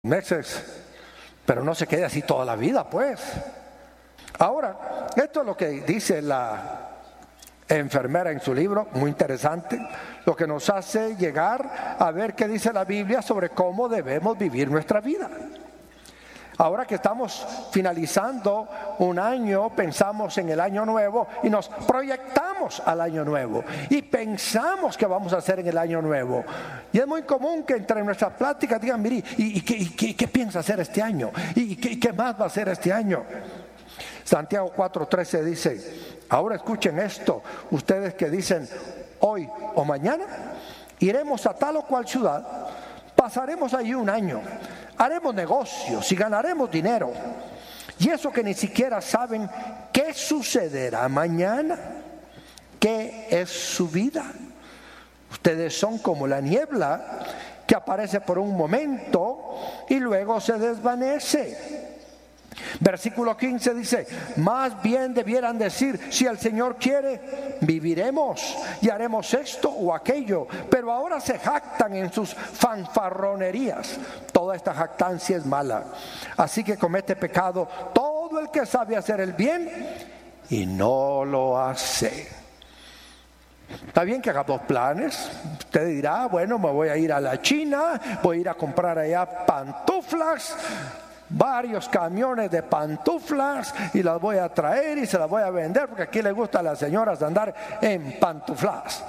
meses, pero no se quede así toda la vida, pues. Ahora, esto es lo que dice la enfermera en su libro, muy interesante, lo que nos hace llegar a ver qué dice la Biblia sobre cómo debemos vivir nuestra vida. Ahora que estamos finalizando un año, pensamos en el año nuevo y nos proyectamos al año nuevo y pensamos qué vamos a hacer en el año nuevo. Y es muy común que entre nuestras pláticas digan, mire, ¿y qué piensa hacer este año? ¿Y qué más va a hacer este año? Santiago 4:13 dice, ahora escuchen esto, ustedes que dicen hoy o mañana, iremos a tal o cual ciudad, pasaremos allí un año, haremos negocios y ganaremos dinero. Y eso que ni siquiera saben qué sucederá mañana, qué es su vida. Ustedes son como la niebla que aparece por un momento y luego se desvanece. Versículo 15 dice, más bien debieran decir, si el Señor quiere, viviremos y haremos esto o aquello, pero ahora se jactan en sus fanfarronerías. Toda esta jactancia es mala, así que comete pecado todo el que sabe hacer el bien y no lo hace. Está bien que haga dos planes. Usted dirá, bueno, me voy a ir a la China, voy a ir a comprar allá pantuflas, varios camiones de pantuflas, y las voy a traer y se las voy a vender porque aquí les gusta a las señoras andar en pantuflas.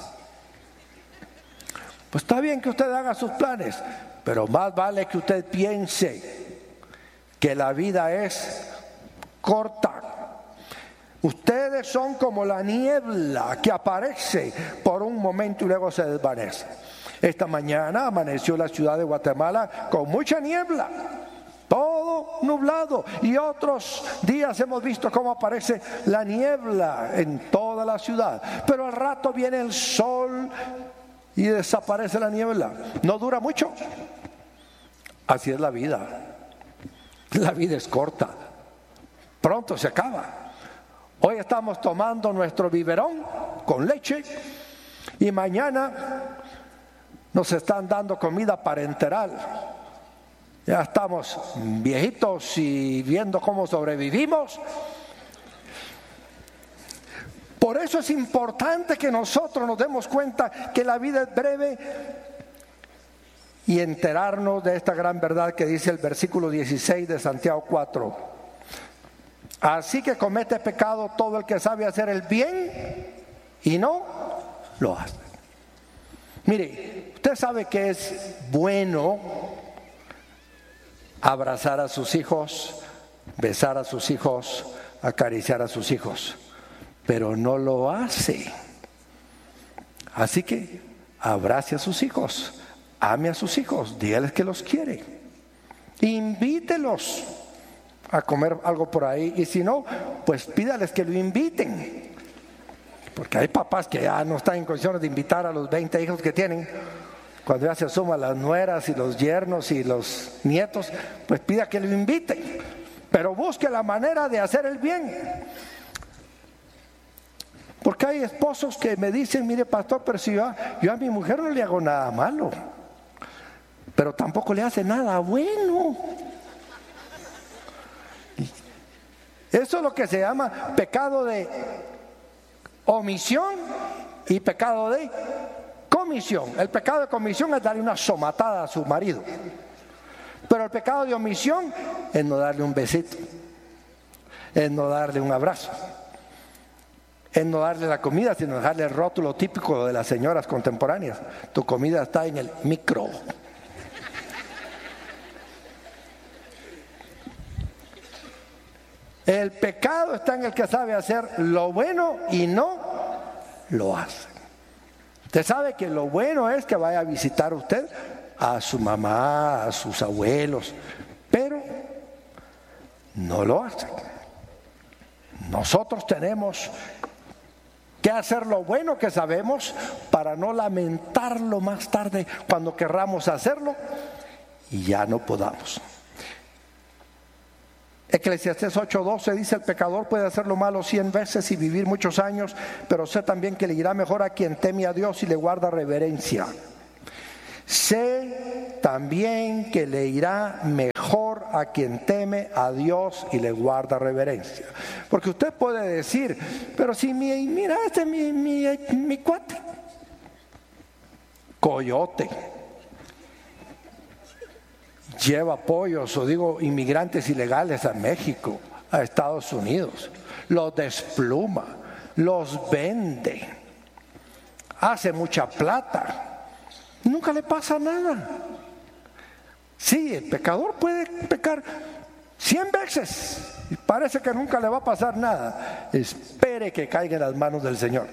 Pues está bien que usted haga sus planes, pero más vale que usted piense que la vida es corta. Ustedes son como la niebla que aparece por un momento y luego se desvanece. Esta mañana amaneció la ciudad de Guatemala con mucha niebla, todo nublado, y otros días hemos visto cómo aparece la niebla en toda la ciudad, pero al rato viene el sol y desaparece la niebla. No dura mucho. Así es la vida. La vida es corta, pronto se acaba. Hoy estamos tomando nuestro biberón con leche y mañana nos están dando comida parenteral. Ya estamos viejitos y viendo cómo sobrevivimos. Por eso es importante que nosotros nos demos cuenta que la vida es breve y enterarnos de esta gran verdad que dice el versículo 16 de Santiago 4. Así que comete pecado todo el que sabe hacer el bien y no lo hace. Mire, usted sabe que es bueno abrazar a sus hijos, besar a sus hijos, acariciar a sus hijos, pero no lo hace. Así que abrace a sus hijos, ame a sus hijos, dígales que los quiere, invítelos a comer algo por ahí, y si no, pues pídales que lo inviten, porque hay papás que ya no están en condiciones de invitar a los 20 hijos que tienen. Cuando ya se suman las nueras y los yernos y los nietos, pues pida que lo inviten, pero busque la manera de hacer el bien. Porque hay esposos que me dicen, mire pastor, pero si yo a mi mujer no le hago nada malo, pero tampoco le hace nada bueno. Eso es lo que se llama pecado de omisión y pecado de comisión. El pecado de comisión es darle una somatada a su marido, pero el pecado de omisión es no darle un besito, es no darle un abrazo, es no darle la comida, sino dejarle el rótulo típico de las señoras contemporáneas: tu comida está en el micro. El pecado está en el que sabe hacer lo bueno y no lo hace. Usted sabe que lo bueno es que vaya a visitar usted a su mamá, a sus abuelos, pero no lo hace. Nosotros tenemos que hacer lo bueno que sabemos para no lamentarlo más tarde cuando querramos hacerlo y ya no podamos. Eclesiastés 8:12 dice: el pecador puede hacer lo malo 100 veces y vivir muchos años, pero sé también que le irá mejor a quien teme a Dios y le guarda reverencia. sé también que le irá mejor a quien teme a Dios y le guarda reverencia. Porque usted puede decir, pero si mira, este es mi cuate, coyote, lleva pollos, o digo, inmigrantes ilegales a México, a Estados Unidos, los despluma, los vende, hace mucha plata, nunca le pasa nada. Sí, el pecador puede pecar 100 veces y parece que nunca le va a pasar nada. Espere que caiga en las manos del Señor.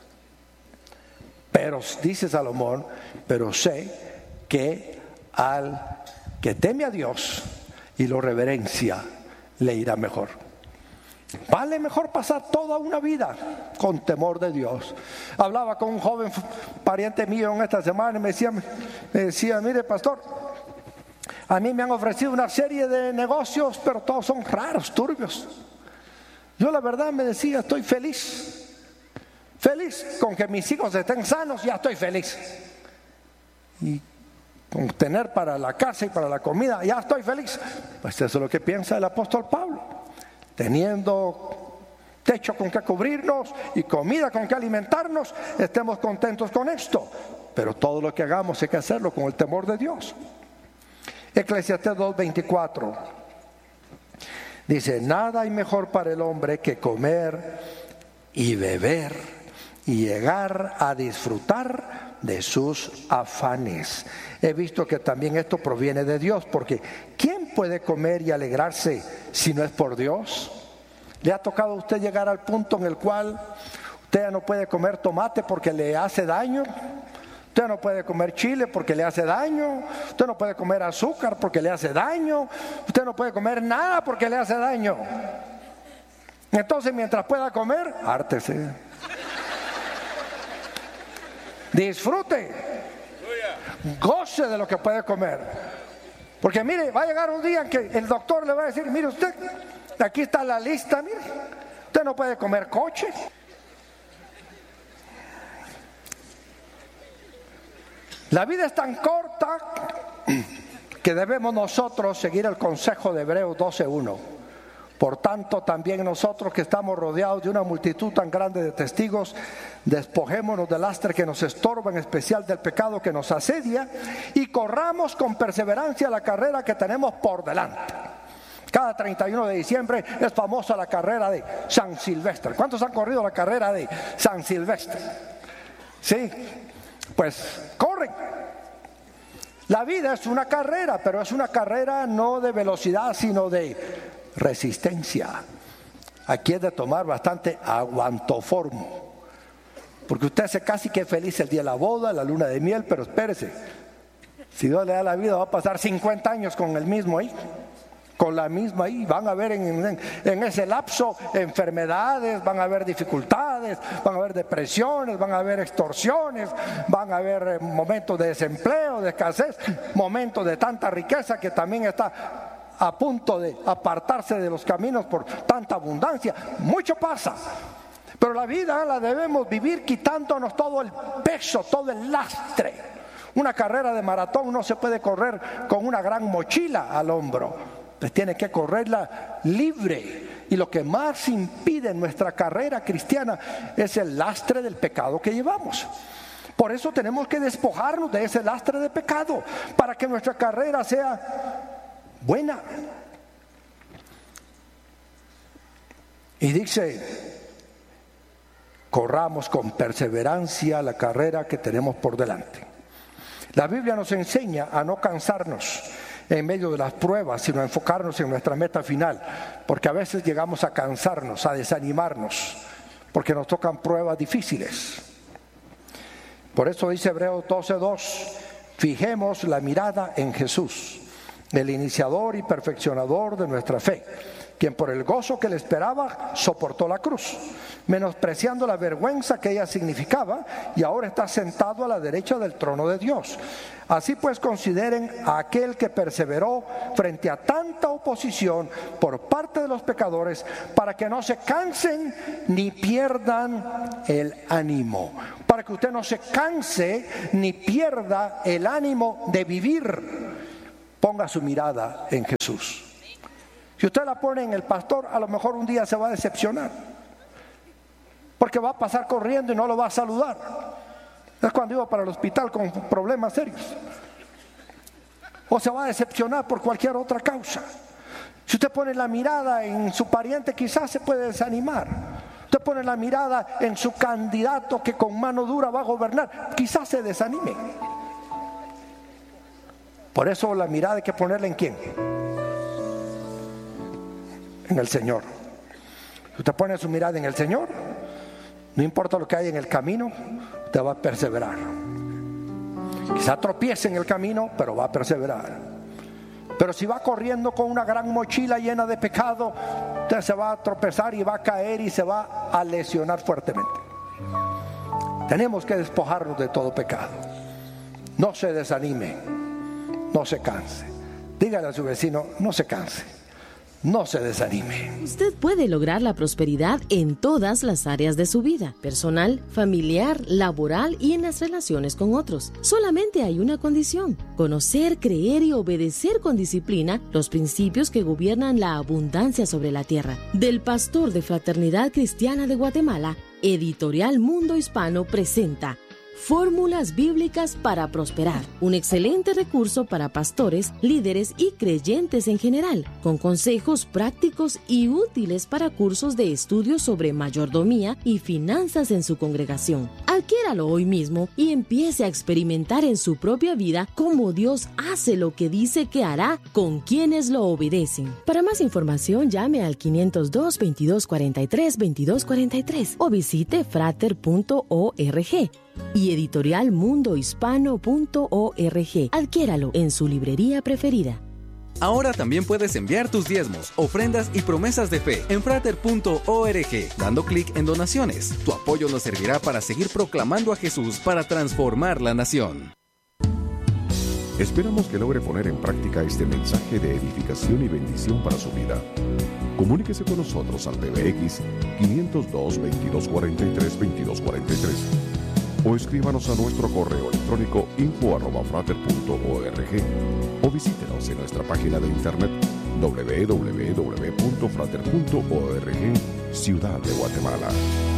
Pero dice Salomón, pero sé que al que teme a Dios y lo reverencia, le irá mejor. Vale mejor pasar toda una vida con temor de Dios. Hablaba con un joven pariente mío en esta semana y me decía, mire pastor, a mí me han ofrecido una serie de negocios, pero todos son raros, turbios. Yo la verdad me decía, estoy feliz con que mis hijos estén sanos, ya estoy feliz. Y con tener para la casa y para la comida, ya estoy feliz. Pues eso es lo que piensa el apóstol Pablo. Teniendo techo con que cubrirnos y comida con que alimentarnos, estemos contentos con esto. Pero todo lo que hagamos hay que hacerlo con el temor de Dios. Eclesiastés 2:24 dice, nada hay mejor para el hombre que comer y beber y llegar a disfrutar de sus afanes. He visto que también esto proviene de Dios, porque ¿quién puede comer y alegrarse si no es por Dios? ¿Le ha tocado a usted llegar al punto en el cual usted ya no puede comer tomate porque le hace daño? Usted no puede comer chile porque le hace daño. Usted no puede comer azúcar porque le hace daño. Usted no puede comer nada porque le hace daño. Entonces, mientras pueda comer, hártese. Disfrute. Goce de lo que puede comer. Porque mire, va a llegar un día en que el doctor le va a decir, mire usted, aquí está la lista, mire. Usted no puede comer coche. La vida es tan corta que debemos nosotros seguir el consejo de Hebreos 12:1. Por tanto, también nosotros que estamos rodeados de una multitud tan grande de testigos, despojémonos del lastre que nos estorba, en especial del pecado que nos asedia, y corramos con perseverancia la carrera que tenemos por delante. Cada 31 de diciembre es famosa la carrera de San Silvestre. ¿Cuántos han corrido la carrera de San Silvestre? Sí, pues corren. La vida es una carrera, pero es una carrera no de velocidad, sino de resistencia. Aquí es de tomar bastante aguantoformo, porque usted se casi que feliz el día de la boda, la luna de miel, pero espérese, si Dios le da la vida va a pasar 50 años con el mismo ahí, con la misma ahí. Van a haber en ese lapso enfermedades, van a haber dificultades, van a haber depresiones, van a haber extorsiones, van a haber momentos de desempleo, de escasez, momentos de tanta riqueza que también está a punto de apartarse de los caminos por tanta abundancia. Mucho pasa, pero la vida la debemos vivir quitándonos todo el peso, todo el lastre. Una carrera de maratón no se puede correr con una gran mochila al hombro. Pues tiene que correrla libre. Y lo que más impide en nuestra carrera cristiana es el lastre del pecado que llevamos. Por eso tenemos que despojarnos de ese lastre de pecado, para que nuestra carrera sea buena. Y dice, corramos con perseverancia la carrera que tenemos por delante. La Biblia nos enseña a no cansarnos en medio de las pruebas, sino a enfocarnos en nuestra meta final, porque a veces llegamos a cansarnos, a desanimarnos, porque nos tocan pruebas difíciles. Por eso dice Hebreos 12:2, fijemos la mirada en Jesús, el iniciador y perfeccionador de nuestra fe, quien por el gozo que le esperaba soportó la cruz, menospreciando la vergüenza que ella significaba, y ahora está sentado a la derecha del trono de Dios. Así pues, consideren a aquel que perseveró frente a tanta oposición por parte de los pecadores, para que no se cansen ni pierdan el ánimo. Para que usted no se canse ni pierda el ánimo de vivir. Ponga su mirada en Jesús. Si usted la pone en el pastor, a lo mejor un día se va a decepcionar, porque va a pasar corriendo y no lo va a saludar. Es cuando iba para el hospital con problemas serios. O se va a decepcionar por cualquier otra causa. Si usted pone la mirada en su pariente, quizás se puede desanimar. Usted pone la mirada en su candidato que con mano dura va a gobernar, quizás se desanime. Por eso la mirada hay que ponerla ¿en quién? En el Señor. Si usted pone su mirada en el Señor, no importa lo que haya en el camino, usted va a perseverar. Quizá tropiece en el camino, pero va a perseverar. Pero si va corriendo con una gran mochila llena de pecado, usted se va a tropezar y va a caer y se va a lesionar fuertemente. Tenemos que despojarnos de todo pecado. No se desanime, no se canse. Dígale a su vecino, no se canse. No se desanime. Usted puede lograr la prosperidad en todas las áreas de su vida, personal, familiar, laboral y en las relaciones con otros. Solamente hay una condición: conocer, creer y obedecer con disciplina los principios que gobiernan la abundancia sobre la tierra. Del pastor de Fraternidad Cristiana de Guatemala, Editorial Mundo Hispano presenta Fórmulas Bíblicas para Prosperar, un excelente recurso para pastores, líderes y creyentes en general, con consejos prácticos y útiles para cursos de estudio sobre mayordomía y finanzas en su congregación. Adquiéralo hoy mismo y empiece a experimentar en su propia vida cómo Dios hace lo que dice que hará con quienes lo obedecen. Para más información, llame al 502-2243-2243 o visite frater.org. y editorialmundohispano.org. Adquiéralo en su librería preferida. Ahora también puedes enviar tus diezmos, ofrendas y promesas de fe en frater.org, dando clic en donaciones. Tu apoyo nos servirá para seguir proclamando a Jesús para transformar la nación. Esperamos que logre poner en práctica este mensaje de edificación y bendición para su vida. Comuníquese con nosotros al PBX 502-2243-2243 o escríbanos a nuestro correo electrónico info@frater.org o visítenos en nuestra página de internet www.frater.org, Ciudad de Guatemala.